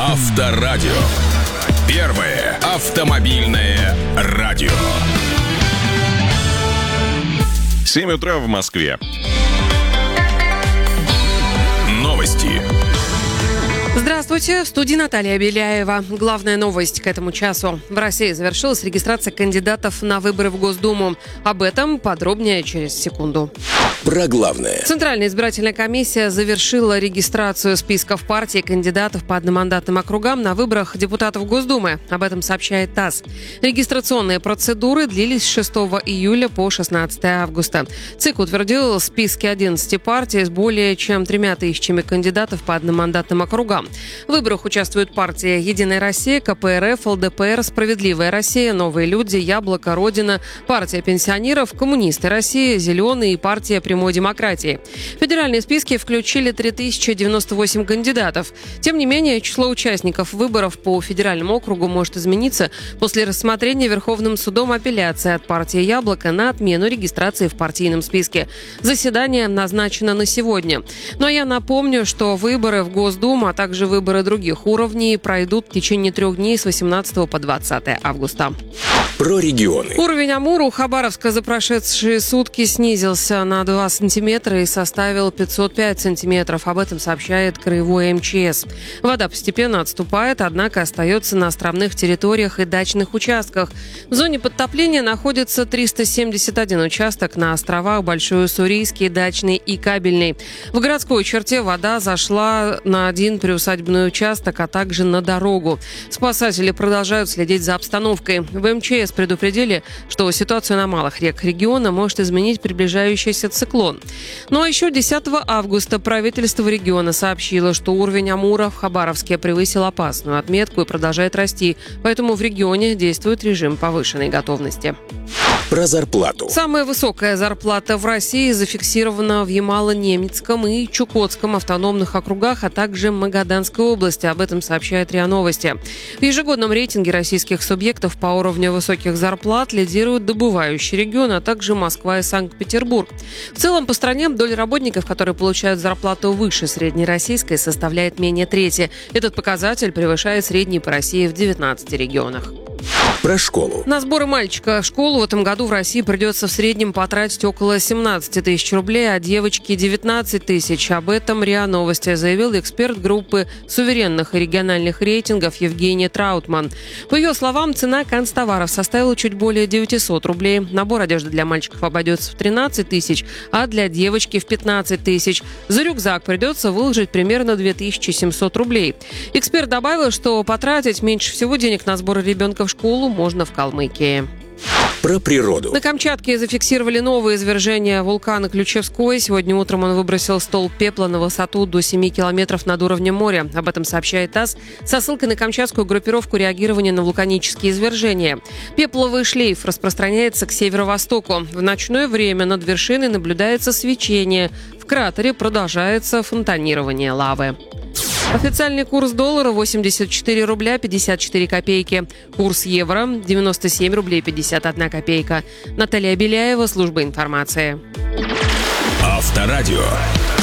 Авторадио. Первое автомобильное радио. 7 утра в Москве. Новости. Здравствуйте, в студии Наталья Беляева. Главная новость к этому часу. В России завершилась регистрация кандидатов на выборы в Госдуму. Об этом подробнее через секунду. Про главное. Центральная избирательная комиссия завершила регистрацию списков партий и кандидатов по одномандатным округам на выборах депутатов Госдумы. Об этом сообщает ТАСС. Регистрационные процедуры длились с 6 июля по 16 августа. ЦИК утвердил списки 11 партий с более чем 3000 кандидатов по одномандатным округам. В выборах участвуют партии «Единая Россия», КПРФ, ЛДПР, «Справедливая Россия», «Новые люди», «Яблоко», «Родина», партия пенсионеров, «Коммунисты России», «Зеленые» и партия «Прямой демократии». Федеральные списки включили 3098 кандидатов. Тем не менее, число участников выборов по федеральному округу может измениться после рассмотрения Верховным судом апелляции от партии «Яблоко» на отмену регистрации в партийном списке. Заседание назначено на сегодня. Но я напомню, что выборы в Госдуму, а также выборы других уровней пройдут в течение 3 дней с 18 по 20 августа. Про регионы. Уровень Амура у Хабаровска за прошедшие сутки снизился на 2 сантиметра и составил 505 сантиметров. Об этом сообщает краевое МЧС. Вода постепенно отступает, однако остается на островных территориях и дачных участках. В зоне подтопления находится 371 участок на островах Большой Уссурийский, Дачный и Кабельный. В городской черте вода зашла на один приусадебный участок, а также на дорогу. Спасатели продолжают следить за обстановкой. В МЧС предупредили, что ситуацию на малых реках региона может изменить приближающийся циклон. Ну а еще 10 августа правительство региона сообщило, что уровень Амура в Хабаровске превысил опасную отметку и продолжает расти, поэтому в регионе действует режим повышенной готовности. Про зарплату. Самая высокая зарплата в России зафиксирована в Ямало-Ненецком и Чукотском автономных округах, а также Магаданской области. Об этом сообщает РИА Новости. В ежегодном рейтинге российских субъектов по уровню высоких зарплат лидируют добывающие регионы, а также Москва и Санкт-Петербург. В целом по стране доля работников, которые получают зарплату выше среднероссийской, составляет менее трети. Этот показатель превышает средний по России в 19 регионах. Про школу. На сборы мальчика в школу в этом году в России придется в среднем потратить около 17 тысяч рублей, а девочки 19 тысяч. Об этом РИА Новости заявил эксперт группы суверенных и региональных рейтингов Евгения Траутман. По ее словам, цена канцтоваров составила чуть более 900 рублей. Набор одежды для мальчиков обойдется в 13 тысяч, а для девочки в 15 тысяч. За рюкзак придется выложить примерно 2700 рублей. Эксперт добавил, что потратить меньше всего денег на сборы ребенка в школу можно в Калмыкии. Про природу. На Камчатке зафиксировали новое извержение вулкана Ключевской. Сегодня утром он выбросил столб пепла на высоту до 7 километров над уровнем моря. Об этом сообщает ТАСС со ссылкой на камчатскую группировку реагирования на вулканические извержения. Пепловый шлейф распространяется к северо-востоку. В ночное время над вершиной наблюдается свечение. В кратере продолжается фонтанирование лавы. Официальный курс доллара 84 рубля 54 копейки. Курс евро 97 рублей 51 копейка. Наталья Беляева, служба информации. Авторадио.